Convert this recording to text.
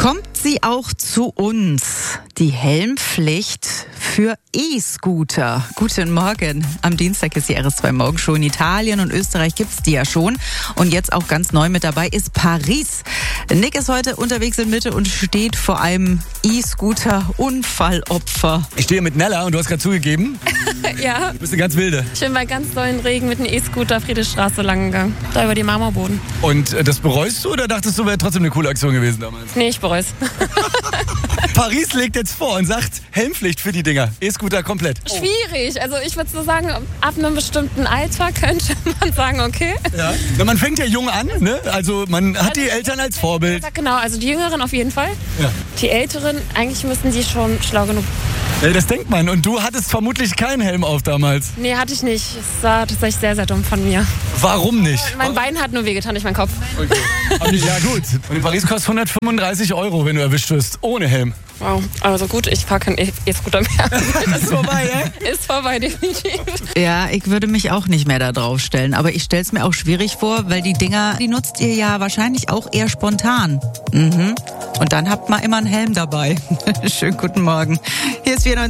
Kommt sie auch zu uns, die Helmpflicht für E-Scooter? Guten Morgen. Am Dienstag ist die RS2 Morgenshow. In Italien und Österreich gibt's die ja schon. Und jetzt auch ganz neu mit dabei ist Paris. Nick ist heute unterwegs in Mitte und steht vor einem E-Scooter-Unfallopfer. Ich stehe mit Nella und du hast gerade zugegeben. Ja. Du bist eine ganz wilde. Ich bin bei ganz dollen Regen mit einem E-Scooter Friedrichstraße lang gegangen. Da über die Marmorboden. Und das bereust du oder dachtest du, wäre trotzdem eine coole Aktion gewesen damals? Nee, ich bereue es. Paris legt jetzt vor und sagt, Helmpflicht für die Dinger. E-Scooter komplett. Schwierig. Also ich würde so sagen, ab einem bestimmten Alter könnte man sagen, okay. Ja. Na, man fängt ja jung an, ne? Also man hat die Eltern als Vorbild. Genau, also die Jüngeren auf jeden Fall. Ja. Die Älteren, eigentlich müssten die schon schlau genug. Das denkt man. Und du hattest vermutlich keinen Helm auf damals. Nee, hatte ich nicht. Es war tatsächlich sehr, sehr dumm von mir. Warum nicht? Mein Bein hat nur wehgetan, nicht mein Kopf. Okay. Ja gut. Und in Paris kostet 135 €, wenn du erwischt wirst. Ohne Helm. Wow, also gut, ich fahre keinen E-Scooter mehr. Ist vorbei, ja? Ist vorbei, definitiv. Ja, ich würde mich auch nicht mehr da drauf stellen. Aber ich stell's mir auch schwierig vor, weil die Dinger, die nutzt ihr ja wahrscheinlich auch eher spontan. Und dann habt man immer einen Helm dabei. Schönen guten Morgen. Hier ist wieder